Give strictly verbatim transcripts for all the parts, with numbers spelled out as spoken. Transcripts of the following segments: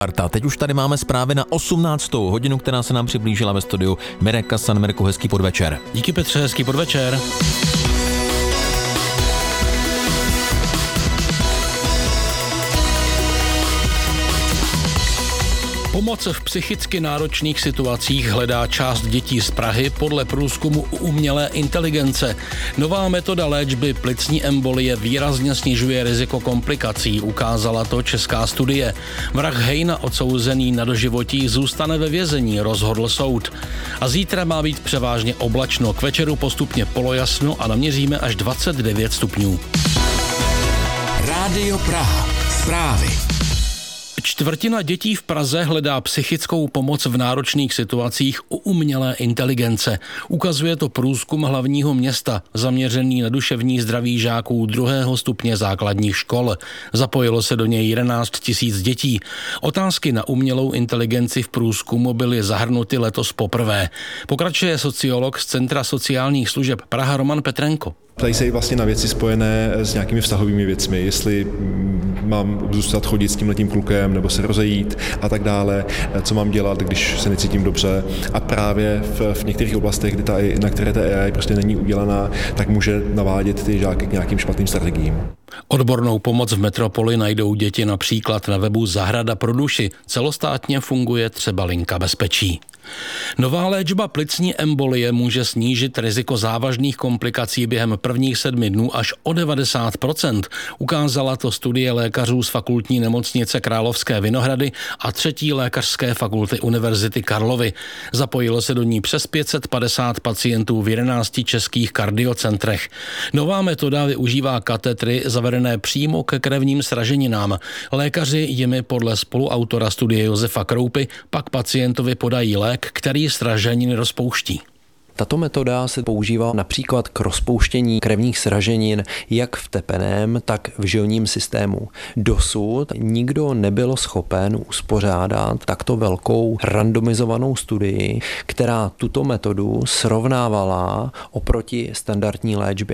Arta, teď už tady máme zprávy na osmnáctou hodinu, která se nám přiblížila ve studiu. Mirek Kasan. Mirku, hezký podvečer. Díky Petře, hezký podvečer. Pomoc v psychicky náročných situacích hledá část dětí z Prahy podle průzkumu umělé inteligence. Nová metoda léčby plicní embolie výrazně snižuje riziko komplikací, ukázala to česká studie. Vrah Hejna, odsouzený na doživotí, zůstane ve vězení, rozhodl soud. A zítra má být převážně oblačno, k večeru postupně polojasno a naměříme až dvacet devět stupňů. Rádio Praha. Zprávy. Čtvrtina dětí v Praze hledá psychickou pomoc v náročných situacích u umělé inteligence. Ukazuje to průzkum hlavního města, zaměřený na duševní zdraví žáků druhého stupně základních škol. Zapojilo se do něj jedenáct tisíc dětí. Otázky na umělou inteligenci v průzkumu byly zahrnuty letos poprvé. Pokračuje sociolog z Centra sociálních služeb Praha Roman Petrenko. Ptají se i vlastně na věci spojené s nějakými vztahovými věcmi, jestli mám zůstat chodit s tímhletím klukem nebo se rozejít a tak dále, co mám dělat, když se necítím dobře. A právě v, v některých oblastech, kdy ta, na které ta A I prostě není udělaná, tak může navádět ty žáky k nějakým špatným strategiím. Odbornou pomoc v metropoli najdou děti například na webu Zahrada pro duši. Celostátně funguje třeba linka bezpečí. Nová léčba plicní embolie může snížit riziko závažných komplikací během prvních sedmi dnů až o devadesát procent. Ukázala to studie lékařů z Fakultní nemocnice Královské Vinohrady a třetí lékařské fakulty Univerzity Karlovy. Zapojilo se do ní přes pět set padesát pacientů v jedenácti českých kardiocentrech. Nová metoda využívá katetry zavedené přímo ke krevním sraženinám. Lékaři jimi podle spoluautora studie Josefa Kroupy pak pacientovi podají lék, který sraženiny rozpouští. Tato metoda se používá například k rozpouštění krevních sraženin jak v tepeném, tak v žilním systému. Dosud nikdo nebyl schopen uspořádat takto velkou randomizovanou studii, která tuto metodu srovnávala oproti standardní léčbě.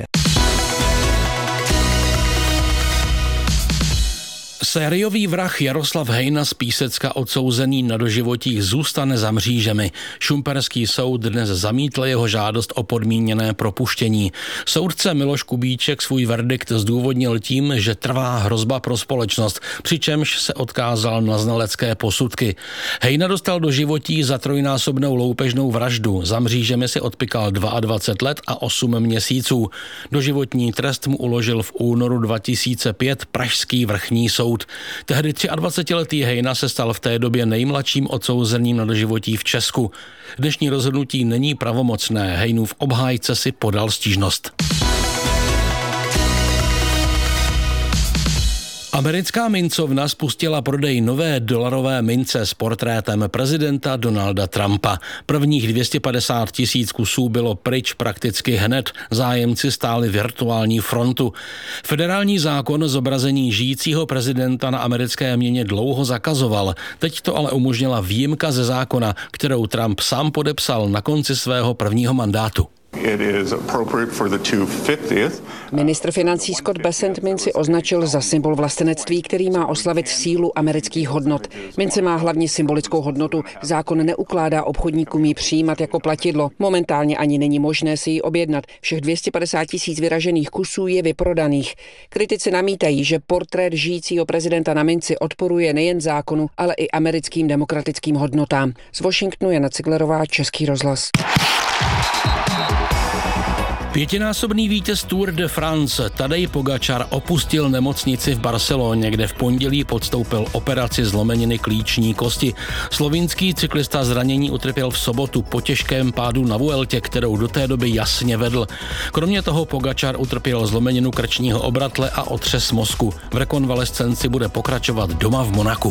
Sériový vrah Jaroslav Hejna z Písecka, odsouzený na doživotí, zůstane za mřížemi. Šumperský soud dnes zamítl jeho žádost o podmíněné propuštění. Soudce Miloš Kubíček svůj verdikt zdůvodnil tím, že trvá hrozba pro společnost, přičemž se odkázal na znalecké posudky. Hejna dostal doživotí za trojnásobnou loupežnou vraždu. Za mřížemi si odpykal dvacet dva let a osm měsíců. Doživotní trest mu uložil v únoru dva tisíce pět pražský vrchní soud. Tehdy dvacetiletý Hejna se stal v té době nejmladším odsouzeným na doživotí v Česku. Dnešní rozhodnutí není pravomocné. Hejnův obhájce si podal stížnost. Americká mincovna spustila prodej nové dolarové mince s portrétem prezidenta Donalda Trumpa. Prvních dvě stě padesát tisíc kusů bylo pryč prakticky hned. Zájemci stáli virtuální frontu. Federální zákon zobrazení žijícího prezidenta na americké měně dlouho zakazoval. Teď to ale umožnila výjimka ze zákona, kterou Trump sám podepsal na konci svého prvního mandátu. Ministr financí Scott Bessent minci označil za symbol vlastenectví, který má oslavit sílu amerických hodnot. Mince má hlavně symbolickou hodnotu. Zákon neukládá obchodníkům ji přijímat jako platidlo. Momentálně ani není možné si ji objednat. Všech dvě stě padesát tisíc vyražených kusů je vyprodaných. Kritici namítají, že portrét žijícího prezidenta na minci odporuje nejen zákonu, ale i americkým demokratickým hodnotám. Z Washingtonu Jana Ciglerová, Český rozhlas. Pětinásobný vítěz Tour de France Tadej Pogačar opustil nemocnici v Barceloně, kde v pondělí podstoupil operaci zlomeniny klíční kosti. Slovinský cyklista zranění utrpěl v sobotu po těžkém pádu na Vueltě, kterou do té doby jasně vedl. Kromě toho Pogačar utrpěl zlomeninu krčního obratle a otřes mozku. V rekonvalescenci bude pokračovat doma v Monaku.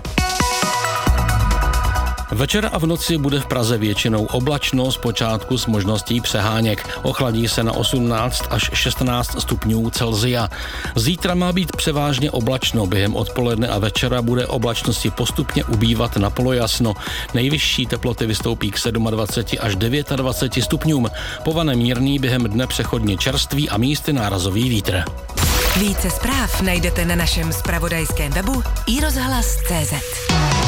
Večer a v noci bude v Praze většinou oblačno, zpočátku s možností přeháněk. Ochladí se na osmnáct až šestnáct stupňů Celsia. Zítra má být převážně oblačno, během odpoledne a večera bude oblačnosti postupně ubývat na polojasno. Nejvyšší teploty vystoupí k dvacet sedm až dvacet devět stupňům. Povane mírný, během dne přechodně čerstvý a místy nárazový vítr. Více zpráv najdete na našem zpravodajském webu i rozhlas tečka cé zet.